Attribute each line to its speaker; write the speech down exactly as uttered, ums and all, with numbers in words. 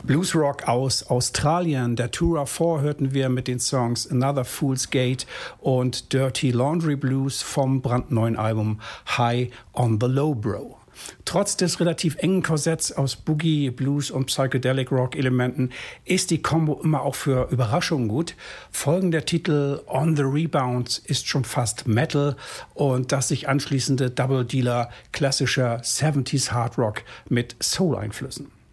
Speaker 1: Bluesrock aus Australien. Der Tour vier hörten wir mit den Songs Another Fool's Gate und Dirty Laundry Blues vom brandneuen Album High on the Low Bro. Trotz des relativ engen Korsetts aus Boogie, Blues und Psychedelic Rock Elementen ist die Kombo immer auch für Überraschungen gut. Folgender Titel On the Rebound ist schon fast Metal und das sich anschließende Double Dealer klassischer siebziger Hard Rock mit Soul-Einflüssen.